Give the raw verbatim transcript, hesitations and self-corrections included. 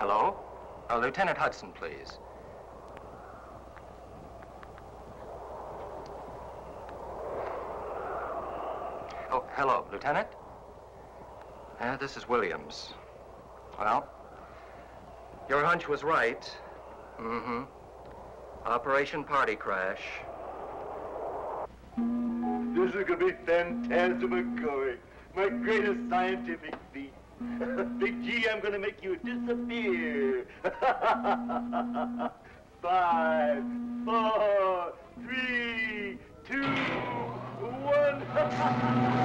Hello? Uh, Lieutenant Hudson, please. Oh, hello, Lieutenant? Uh, this is Williams. Well, your hunch was right. Mm-hmm. Operation Party Crash. This is going to be fantastic going. My greatest scientific feat. Big G, I'm going to make you disappear. Five, four, three, two, one.